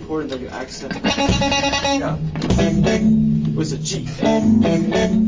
important that you accent. Yeah. With a G.